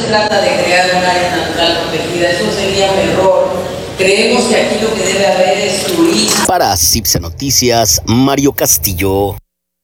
trata de crear un área natural protegida, eso sería un error. Creemos que aquí lo que debe haber es turismo. Para CIPSE Noticias, Mario Castillo.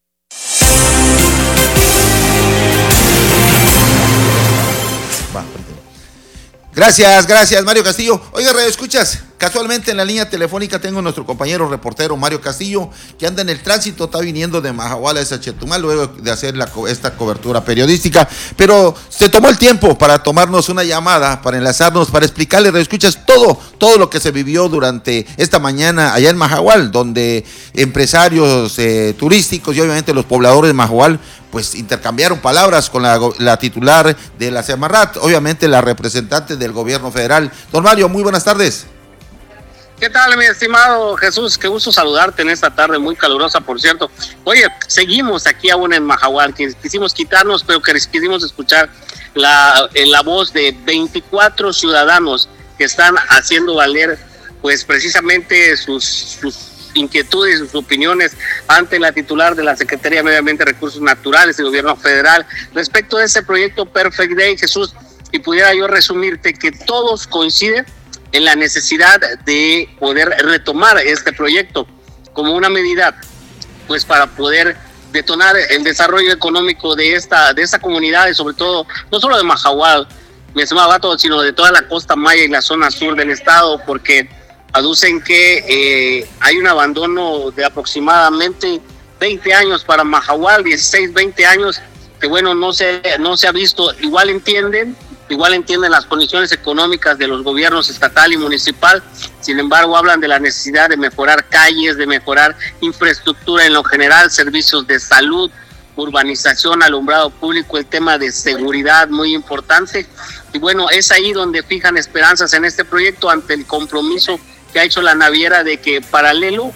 Gracias, Mario Castillo. Oiga, Radio Escuchas, casualmente en la línea telefónica tengo a nuestro compañero reportero Mario Castillo, que anda en el tránsito, está viniendo de Mahahual a Chetumal luego de hacer esta cobertura periodística, pero se tomó el tiempo para tomarnos una llamada, para enlazarnos, para explicarle, Radio Escuchas, todo lo que se vivió durante esta mañana allá en Mahahual, donde empresarios turísticos y obviamente los pobladores de Mahahual pues intercambiaron palabras con la titular de la Semarnat, obviamente la representante del gobierno federal. Don Mario, muy buenas tardes. ¿Qué tal, mi estimado Jesús? Qué gusto saludarte en esta tarde muy calurosa, por cierto. Oye, seguimos aquí aún en Mahahual, que quisimos quitarnos, pero que quisimos escuchar la voz de 24 ciudadanos que están haciendo valer, pues precisamente sus inquietudes, sus opiniones ante la titular de la Secretaría de Medio Ambiente y Recursos Naturales del Gobierno Federal respecto de ese proyecto Perfect Day, Jesús, y pudiera yo resumirte que todos coinciden en la necesidad de poder retomar este proyecto como una medida, pues para poder detonar el desarrollo económico de esta comunidad y sobre todo, no solo de Mahahual, mi estimado Gato, sino de toda la costa maya y la zona sur del estado, porque aducen que hay un abandono de aproximadamente 20 años para Mahahual, 16, 20 años, que bueno, no se ha visto. Igual entienden las condiciones económicas de los gobiernos estatal y municipal, sin embargo hablan de la necesidad de mejorar calles, de mejorar infraestructura en lo general, servicios de salud, urbanización, alumbrado público, el tema de seguridad muy importante. Y bueno, es ahí donde fijan esperanzas en este proyecto ante el compromiso que ha hecho la naviera de que paralelo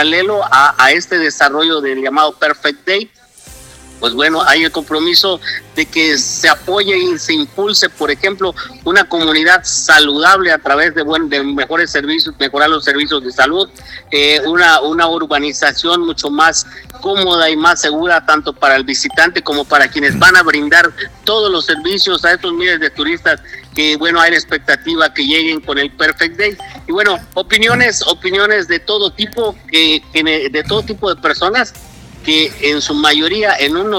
a este desarrollo del llamado Perfect Day, pues bueno, hay el compromiso de que se apoye y se impulse, por ejemplo, una comunidad saludable a través de mejores servicios, mejorar los servicios de salud, una urbanización mucho más cómoda y más segura tanto para el visitante como para quienes van a brindar todos los servicios a estos miles de turistas que bueno, hay la expectativa que lleguen con el Perfect Day. Y bueno, opiniones de todo tipo, de todo tipo de personas que en su mayoría, en un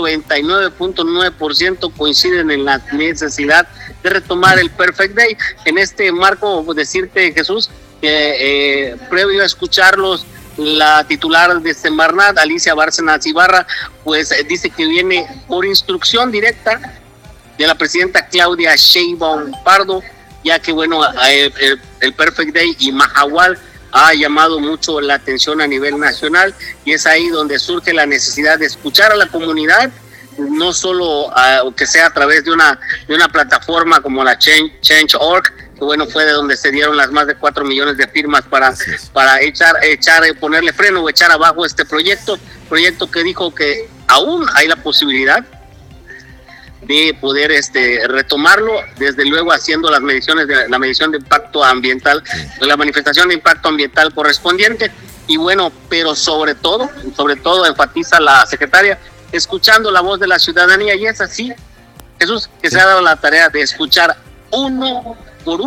99.9% coinciden en la necesidad de retomar el Perfect Day. En este marco, decirte, Jesús, que previo a escucharlos, la titular de Semarnat, Alicia Bárcenas Ibarra, pues dice que viene por instrucción directa de la presidenta Claudia Sheinbaum Pardo, ya que bueno, el Perfect Day y Mahahual ha llamado mucho la atención a nivel nacional, y es ahí donde surge la necesidad de escuchar a la comunidad, no solo que sea a través de una plataforma como la Change.org, que bueno, fue de donde se dieron las más de 4 millones de firmas para ponerle freno o echar abajo este proyecto que dijo que aún hay la posibilidad de poder retomarlo, desde luego haciendo la medición de impacto ambiental, la manifestación de impacto ambiental correspondiente. Y bueno, pero sobre todo enfatiza la secretaria, escuchando la voz de la ciudadanía, y es así, Jesús, que se ha dado la tarea de escuchar una por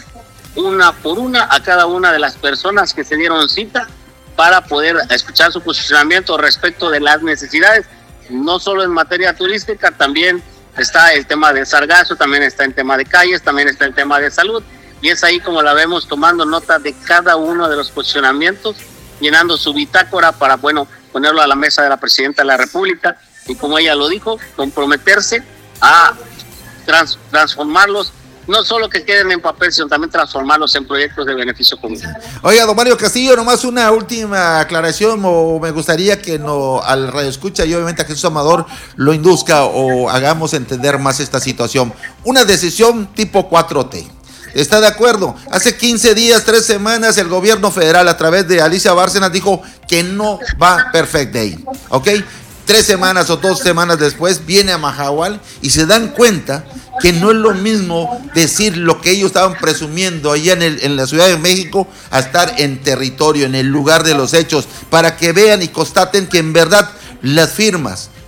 una a cada una de las personas que se dieron cita para poder escuchar su posicionamiento respecto de las necesidades, no solo en materia turística, también está el tema del sargazo, también está el tema de calles, también está el tema de salud, y es ahí como la vemos tomando nota de cada uno de los posicionamientos, llenando su bitácora para, bueno, ponerlo a la mesa de la Presidenta de la República, y como ella lo dijo, comprometerse a transformarlos, no solo que queden en papel, sino también transformarlos en proyectos de beneficio común. Oiga, don Mario Castillo, nomás una última aclaración, o me gustaría que al radioescucha y obviamente a Jesús Amador lo induzca o hagamos entender más esta situación. Una decisión tipo 4T. ¿Está de acuerdo? Hace 15 días, 3 semanas, el gobierno federal a través de Alicia Bárcenas dijo que no va Perfect Day, ¿ok? 3 semanas o 2 semanas después viene a Mahahual y se dan cuenta que no es lo mismo decir lo que ellos estaban presumiendo allá en la Ciudad de México a estar en territorio, en el lugar de los hechos, para que vean y constaten que en verdad las firmas,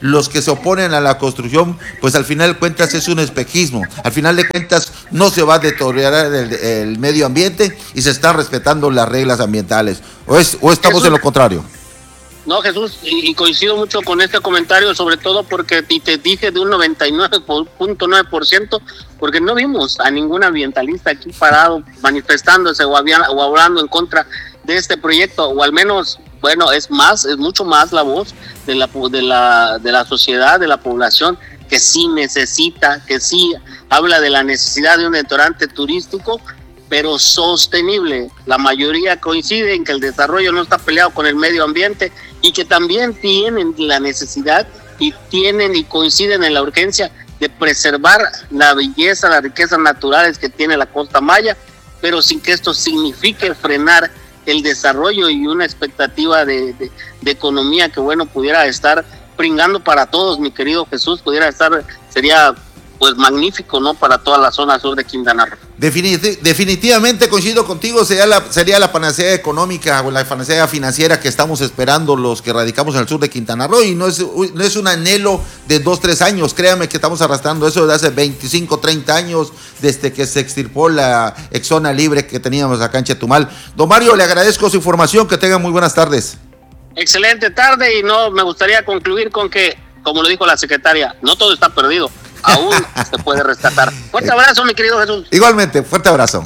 los que se oponen a la construcción, pues al final de cuentas es un espejismo. Al final de cuentas no se va a deteriorar el medio ambiente y se están respetando las reglas ambientales. ¿O estamos Jesús, en lo contrario? No, Jesús, y coincido mucho con este comentario, sobre todo porque te dije de un 99.9%, porque no vimos a ningún ambientalista aquí parado manifestándose o hablando en contra de este proyecto, o al menos, bueno, es mucho más la voz de la sociedad, de la población, que sí necesita, que sí habla de la necesidad de un restaurante turístico, pero sostenible. La mayoría coincide en que el desarrollo no está peleado con el medio ambiente y que también tienen la necesidad y coinciden en la urgencia de preservar la belleza, las riquezas naturales que tiene la Costa Maya, pero sin que esto signifique frenar el desarrollo y una expectativa de economía que, bueno, pudiera estar pringando para todos, mi querido Jesús, sería pues magnífico, ¿no?, para toda la zona sur de Quintana Roo. Definitivamente coincido contigo, sería la panacea económica o la panacea financiera que estamos esperando los que radicamos en el sur de Quintana Roo, y no es un anhelo de 2-3 años, créame que estamos arrastrando eso desde hace 25-30 años, desde que se extirpó la exzona libre que teníamos acá en Chetumal. Don Mario, le agradezco su información, que tenga muy buenas tardes. Excelente tarde, y no me gustaría concluir con que, como lo dijo la secretaria, no todo está perdido. Aún se puede rescatar. Fuerte abrazo, mi querido Jesús. Igualmente, fuerte abrazo.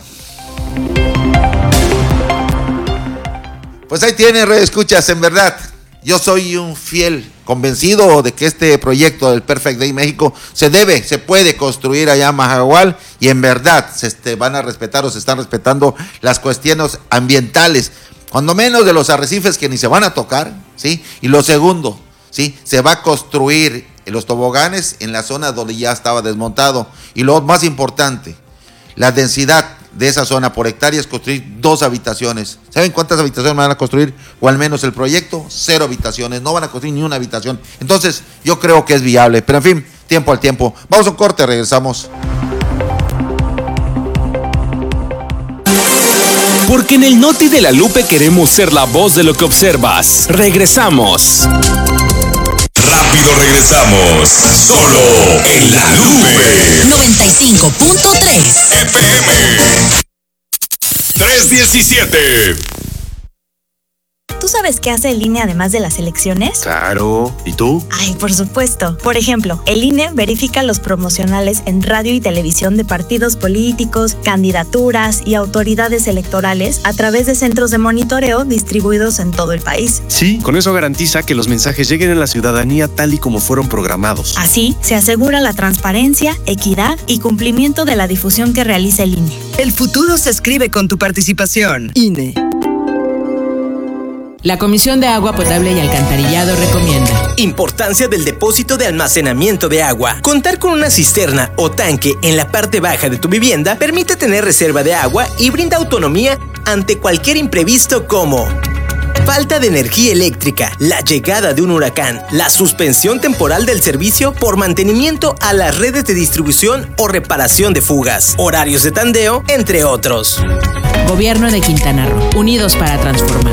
Pues ahí tiene, escuchas, en verdad, yo soy un fiel convencido de que este proyecto del Perfect Day México se puede construir allá en Mahahual, y en verdad van a respetar o se están respetando las cuestiones ambientales, cuando menos de los arrecifes que ni se van a tocar, ¿sí? Y lo segundo, ¿sí? Se va a construir los toboganes en la zona donde ya estaba desmontado. Y lo más importante, la densidad de esa zona por hectárea es construir 2 habitaciones. ¿Saben cuántas habitaciones van a construir? O al menos el proyecto, 0 habitaciones. No van a construir ni una habitación. Entonces, yo creo que es viable. Pero en fin, tiempo al tiempo. Vamos a un corte, regresamos. Porque en el Noti de la Lupe queremos ser la voz de lo que observas. Regresamos. Rápido regresamos. Solo en la Lupe 95.3 FM 317. ¿Tú sabes qué hace el INE además de las elecciones? Claro. ¿Y tú? Ay, por supuesto. Por ejemplo, el INE verifica los promocionales en radio y televisión de partidos políticos, candidaturas y autoridades electorales a través de centros de monitoreo distribuidos en todo el país. Sí, con eso garantiza que los mensajes lleguen a la ciudadanía tal y como fueron programados. Así, se asegura la transparencia, equidad y cumplimiento de la difusión que realiza el INE. El futuro se escribe con tu participación. INE. La Comisión de Agua Potable y Alcantarillado recomienda: importancia del depósito de almacenamiento de agua. Contar con una cisterna o tanque en la parte baja de tu vivienda permite tener reserva de agua y brinda autonomía ante cualquier imprevisto como falta de energía eléctrica, la llegada de un huracán, la suspensión temporal del servicio por mantenimiento a las redes de distribución o reparación de fugas, horarios de tandeo, entre otros. Gobierno de Quintana Roo, unidos para transformar.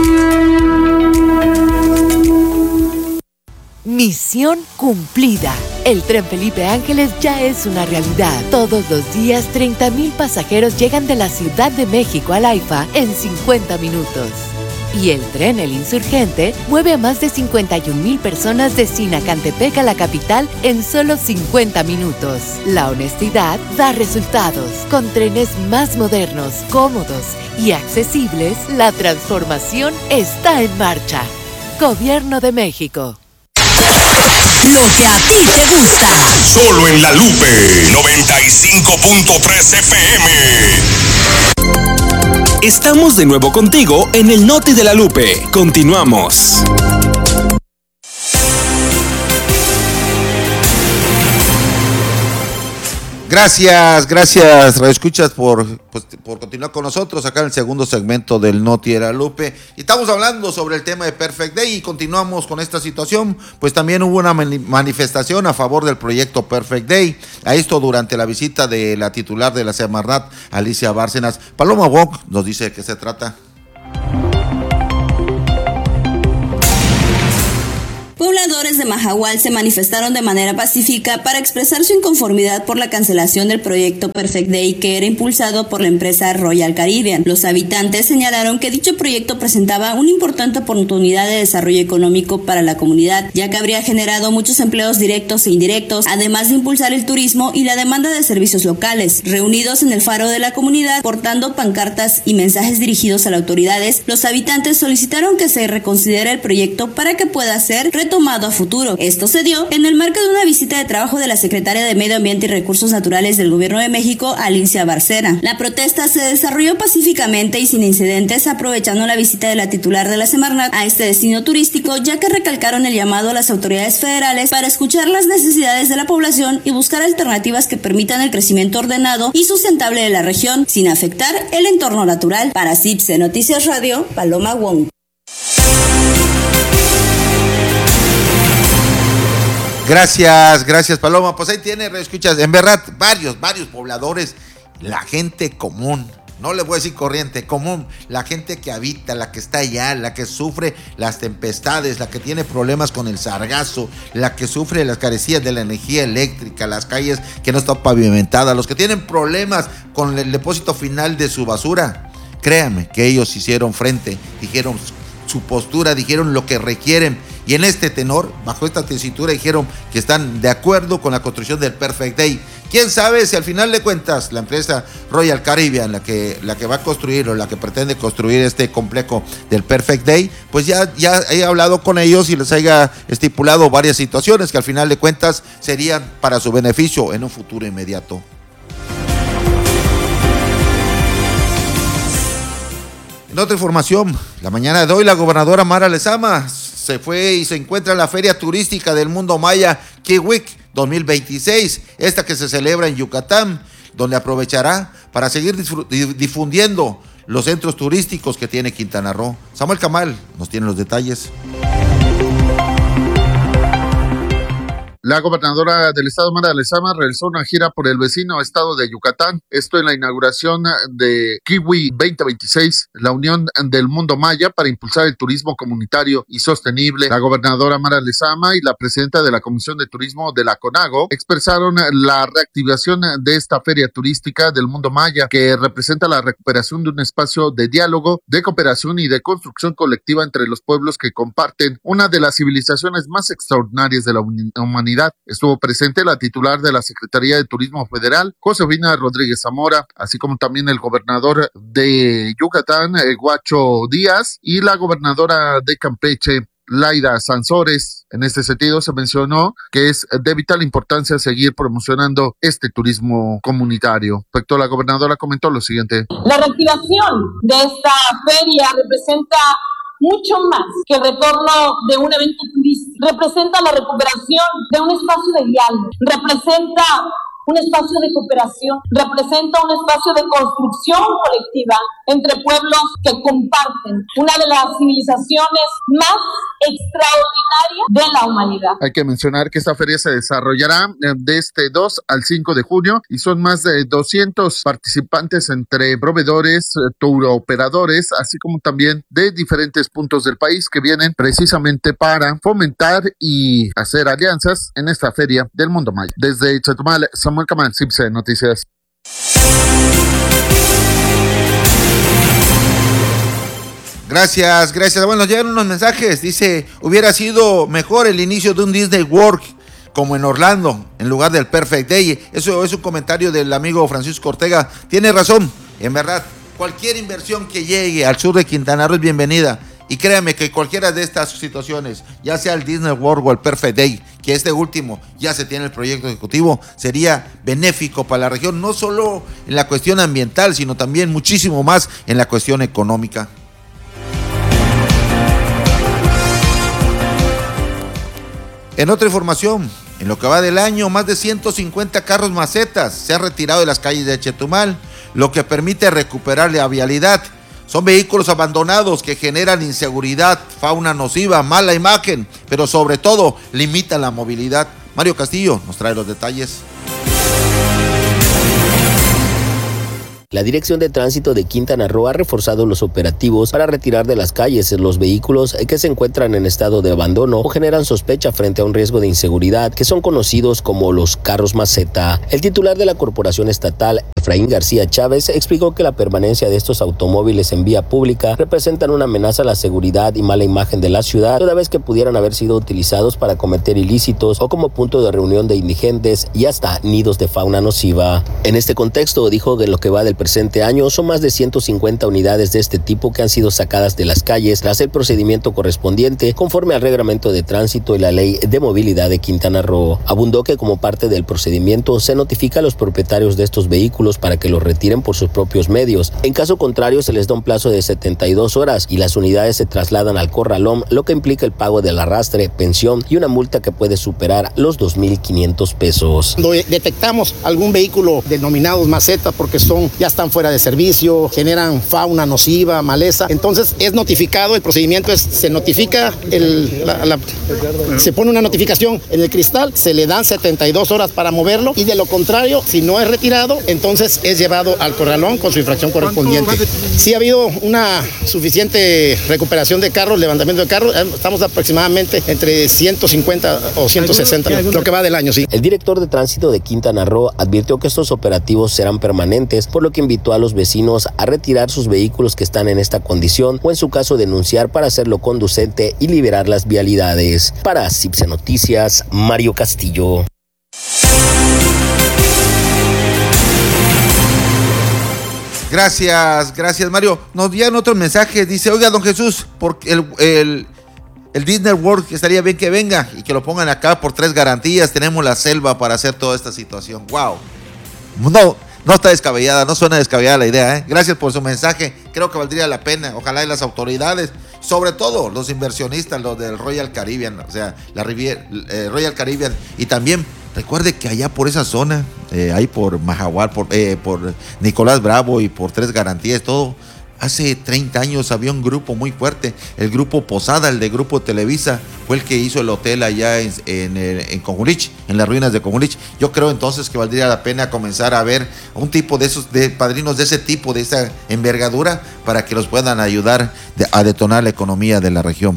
Misión cumplida. El tren Felipe Ángeles ya es una realidad. Todos los días 30,000 pasajeros llegan de la Ciudad de México al AIFA en 50 minutos. Y el tren El Insurgente mueve a más de 51,000 personas de Sinacantepec a la capital en solo 50 minutos. La honestidad da resultados. Con trenes más modernos, cómodos y accesibles, la transformación está en marcha. Gobierno de México. Lo que a ti te gusta. Solo en la Lupe 95.3 FM. Estamos de nuevo contigo en el Noti de la Lupe. Continuamos. Gracias, radioescuchas, por continuar con nosotros acá en el segundo segmento del Noti de la Lupe. Y estamos hablando sobre el tema de Perfect Day y continuamos con esta situación. Pues también hubo una manifestación a favor del proyecto Perfect Day. A esto durante la visita de la titular de la Semarnat, Alicia Bárcenas. Paloma Bock nos dice de qué se trata. pobladores de Mahahual se manifestaron de manera pacífica para expresar su inconformidad por la cancelación del proyecto Perfect Day que era impulsado por la empresa Royal Caribbean. Los habitantes señalaron que dicho proyecto presentaba una importante oportunidad de desarrollo económico para la comunidad, ya que habría generado muchos empleos directos e indirectos, además de impulsar el turismo y la demanda de servicios locales. Reunidos en el faro de la comunidad, portando pancartas y mensajes dirigidos a las autoridades, los habitantes solicitaron que se reconsidere el proyecto para que pueda ser retomado a futuro. Esto se dio en el marco de una visita de trabajo de la secretaria de Medio Ambiente y Recursos Naturales del Gobierno de México, Alicia Barcena. La protesta se desarrolló pacíficamente y sin incidentes, aprovechando la visita de la titular de la Semarnat a este destino turístico, ya que recalcaron el llamado a las autoridades federales para escuchar las necesidades de la población y buscar alternativas que permitan el crecimiento ordenado y sustentable de la región sin afectar el entorno natural. Para CIPSE Noticias Radio, Paloma Wong. Gracias Paloma. Pues ahí tiene, escuchas, en verdad, varios pobladores, la gente común, no le voy a decir corriente, común, la gente que habita, la que está allá, la que sufre las tempestades, la que tiene problemas con el sargazo, la que sufre las carecías de la energía eléctrica, las calles que no están pavimentadas, los que tienen problemas con el depósito final de su basura. Créanme que ellos hicieron frente, dijeron su postura, dijeron lo que requieren. Y en este tenor, bajo esta tesitura, dijeron que están de acuerdo con la construcción del Perfect Day. ¿Quién sabe si al final de cuentas la empresa Royal Caribbean, la que va a construir o la que pretende construir este complejo del Perfect Day, pues ya he hablado con ellos y les haya estipulado varias situaciones que al final de cuentas serían para su beneficio en un futuro inmediato? En otra información, la mañana de hoy la gobernadora Mara Lezama se fue y se encuentra en la Feria Turística del Mundo Maya Kiwik 2026, esta que se celebra en Yucatán, donde aprovechará para seguir difundiendo los centros turísticos que tiene Quintana Roo. Samuel Camal nos tiene los detalles. La gobernadora del estado, Mara Lezama, realizó una gira por el vecino estado de Yucatán, esto en la inauguración de Kiwi 2026, la unión del mundo maya para impulsar el turismo comunitario y sostenible. La gobernadora Mara Lezama y la presidenta de la Comisión de Turismo de la CONAGO expresaron la reactivación de esta feria turística del mundo maya, que representa la recuperación de un espacio de diálogo, de cooperación y de construcción colectiva entre los pueblos que comparten una de las civilizaciones más extraordinarias de la humanidad. Estuvo presente la titular de la Secretaría de Turismo Federal, Josefina Rodríguez Zamora, así como también el gobernador de Yucatán, Huacho Díaz, y la gobernadora de Campeche, Laida Sansores. En este sentido se mencionó que es de vital importancia seguir promocionando este turismo comunitario. Respecto a la gobernadora comentó lo siguiente. La reactivación de esta feria representa mucho más que el retorno de un evento turístico. Representa la recuperación de un espacio de diálogo, representa un espacio de cooperación, representa un espacio de construcción colectiva entre pueblos que comparten una de las civilizaciones más extraordinarias de la humanidad. Hay que mencionar que esta feria se desarrollará de este 2 al 5 de junio y son más de 200 participantes entre proveedores, touroperadores, así como también de diferentes puntos del país que vienen precisamente para fomentar y hacer alianzas en esta feria del mundo maya. Desde Chetumal, Samuel Camal, CIPSE Noticias. Gracias. Bueno, llegan unos mensajes. Dice, hubiera sido mejor el inicio de un Disney World como en Orlando, en lugar del Perfect Day. Eso es un comentario del amigo Francisco Ortega. Tiene razón, en verdad. Cualquier inversión que llegue al sur de Quintana Roo es bienvenida. Y créanme que cualquiera de estas situaciones, ya sea el Disney World o el Perfect Day, que este último ya se tiene el proyecto ejecutivo, sería benéfico para la región, no solo en la cuestión ambiental, sino también muchísimo más en la cuestión económica. En otra información, en lo que va del año, más de 150 carros macetas se han retirado de las calles de Chetumal, lo que permite recuperar la vialidad. Son vehículos abandonados que generan inseguridad, fauna nociva, mala imagen, pero sobre todo limitan la movilidad. Mario Castillo nos trae los detalles. La Dirección de Tránsito de Quintana Roo ha reforzado los operativos para retirar de las calles los vehículos que se encuentran en estado de abandono o generan sospecha frente a un riesgo de inseguridad, que son conocidos como los carros maceta. El titular de la corporación estatal, Efraín García Chávez, explicó que la permanencia de estos automóviles en vía pública representan una amenaza a la seguridad y mala imagen de la ciudad, toda vez que pudieran haber sido utilizados para cometer ilícitos o como punto de reunión de indigentes y hasta nidos de fauna nociva. En este contexto, dijo que en lo que va del presente año son más de 150 unidades de este tipo que han sido sacadas de las calles tras el procedimiento correspondiente conforme al reglamento de tránsito y la ley de movilidad de Quintana Roo. Abundó que como parte del procedimiento se notifica a los propietarios de estos vehículos para que los retiren por sus propios medios. En caso contrario, se les da un plazo de 72 horas y las unidades se trasladan al corralón, lo que implica el pago del arrastre, pensión y una multa que puede superar los 2,500 pesos. Cuando detectamos algún vehículo denominados maceta porque ya están fuera de servicio, generan fauna nociva, maleza, entonces es notificado, el procedimiento es, se notifica, se pone una notificación en el cristal, se le dan 72 horas para moverlo y de lo contrario, si no es retirado, entonces es llevado al corralón con su infracción correspondiente. Sí ha habido una suficiente recuperación de carros, levantamiento de carros, estamos aproximadamente entre 150 o 160, lo que va del año, sí. El director de tránsito de Quintana Roo advirtió que estos operativos serán permanentes, por lo que invitó a los vecinos a retirar sus vehículos que están en esta condición o en su caso denunciar para hacerlo conducente y liberar las vialidades. Para CIPSE Noticias, Mario Castillo. Gracias Mario. Nos dieron otros mensajes, dice, oiga don Jesús, porque el Disney World, que estaría bien que venga y que lo pongan acá por 3 garantías, tenemos la selva para hacer toda esta situación. Wow. No está descabellada, no suena descabellada la idea, ¿eh? Gracias por su mensaje, creo que valdría la pena, ojalá y las autoridades, sobre todo los inversionistas, los del Royal Caribbean, o sea, la Riviera, Royal Caribbean, y también recuerde que allá por esa zona, ahí por Mahahual, por Nicolás Bravo y por 3 garantías, todo, hace 30 años había un grupo muy fuerte, el grupo Posada, el de Grupo Televisa, fue el que hizo el hotel allá en Cojulich, en las ruinas de Cojulich. Yo creo entonces que valdría la pena comenzar a ver un tipo de esos, de padrinos de ese tipo, de esa envergadura, para que los puedan ayudar a detonar la economía de la región.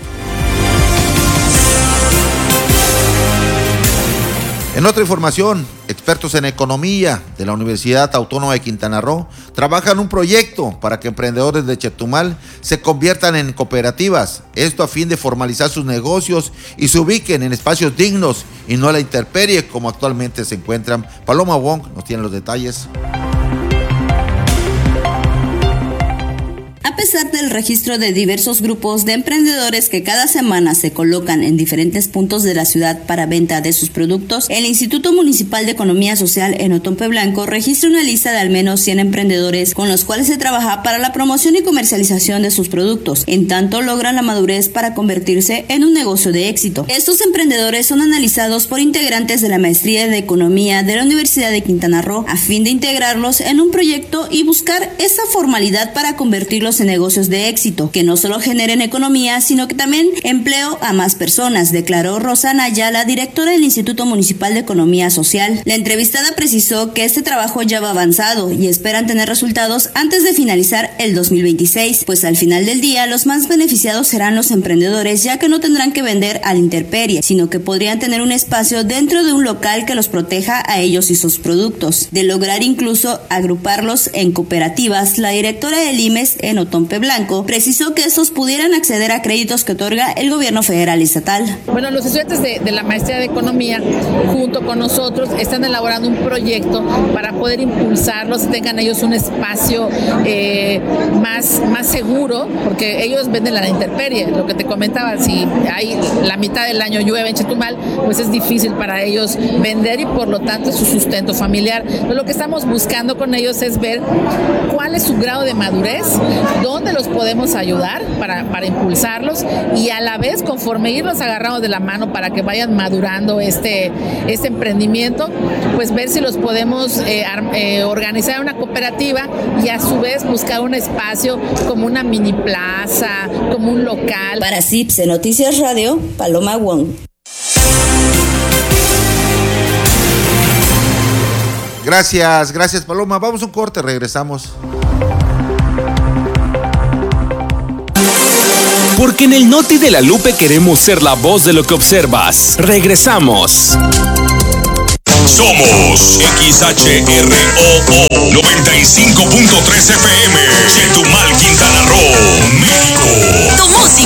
En otra información, expertos en economía de la Universidad Autónoma de Quintana Roo trabajan un proyecto para que emprendedores de Chetumal se conviertan en cooperativas. Esto a fin de formalizar sus negocios y se ubiquen en espacios dignos y no a la intemperie como actualmente se encuentran. Paloma Wong nos tiene los detalles. A pesar del registro de diversos grupos de emprendedores que cada semana se colocan en diferentes puntos de la ciudad para venta de sus productos, el Instituto Municipal de Economía Social en Otompe Blanco registra una lista de al menos 100 emprendedores con los cuales se trabaja para la promoción y comercialización de sus productos, en tanto logran la madurez para convertirse en un negocio de éxito. Estos emprendedores son analizados por integrantes de la Maestría de Economía de la Universidad de Quintana Roo a fin de integrarlos en un proyecto y buscar esa formalidad para convertirlos en negocios de éxito, que no solo generen economía, sino que también empleo a más personas, declaró Rosana Ayala, directora del Instituto Municipal de Economía Social. La entrevistada precisó que este trabajo ya va avanzado y esperan tener resultados antes de finalizar el 2026, pues al final del día los más beneficiados serán los emprendedores, ya que no tendrán que vender a la intemperie, sino que podrían tener un espacio dentro de un local que los proteja a ellos y sus productos. De lograr incluso agruparlos en cooperativas, la directora del IMES en Otompe Blanco precisó que estos pudieran acceder a créditos que otorga el gobierno federal y estatal. Bueno, los estudiantes de la maestría de economía junto con nosotros están elaborando un proyecto para poder impulsarlos, tengan ellos un espacio más seguro, porque ellos venden a la intemperie, lo que te comentaba, si hay la mitad del año llueve en Chetumal, pues es difícil para ellos vender y por lo tanto es su sustento familiar. Entonces, lo que estamos buscando con ellos es ver cuál es su grado de madurez, dónde los podemos ayudar para impulsarlos y a la vez, conforme irlos agarramos de la mano para que vayan madurando este emprendimiento, pues ver si los podemos organizar en una cooperativa y a su vez buscar un espacio como una mini plaza, como un local. Para CIPSE Noticias Radio, Paloma Wong. Gracias Paloma. Vamos a un corte, regresamos. Porque en el Noti de la Lupe queremos ser la voz de lo que observas. Regresamos. Somos XHROO 95.3 FM, Chetumal, Quintana Roo.